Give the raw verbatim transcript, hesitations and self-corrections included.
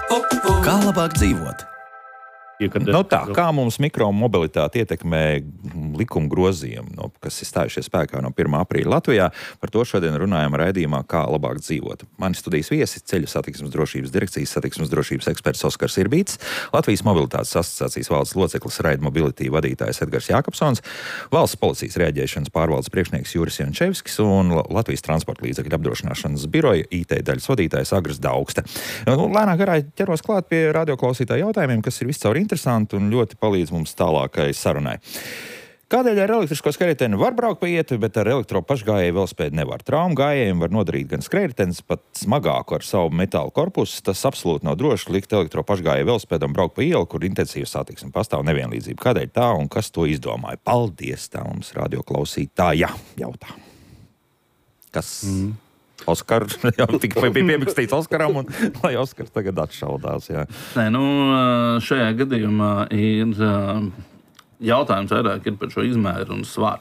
Kā labāk dzīvot? Nu tā, kā mums mikromobilitāte ietekmē likuma grozījumu, no, kas ir stājušies spēkā no pirmā aprīļa Latvijā. Par to šodien runājam raidījumā Kā labāk dzīvot. Mani studijas viesi Ceļu satiksmes drošības direkcijas satiksmes drošības eksperts Oskars Irbīts, Latvijas mobilitātes asociācijas valdes loceklis Ride Mobility vadītājs Edgars Jākapsons, valsts policijas reaģēšanas pārvaldes priekšnieks Juris Jančevskis un Latvijas transporta līdzekļu apdrošināšanas biroja I T daļas vadītājs Agris Daugste. Nu, lēnā garā ķeros klāt pie radioklausītāju jautājumiem, kas ir viscaur interesanti un ļoti palīdz mums tālākai sarunai. Kādēļ ar elektrisko skrējēju var braukt pa ietu, bet ar elektropašgājēju velospēdu nevar? Traumu gājējiem var nodarīt gan skrējējs, pat smagāku ar savu metāla korpusu. Tas absolūti nav droši likt elektropašgājēju velospēdam braukt pa ielu, kur intensīva satiksme pastāv nevienlīdzība. Kādēļ tā un kas to izdomāja? Paldies, tā mums radioklausītāja jautā. Kas... Mm. Oskar, jau tikai bija piemikstīts Oskaram, un lai Oskars tagad atšaudās, jā. Nē, nu, šajā gadījumā ir jautājums vairāk ir par šo izmēru un svaru.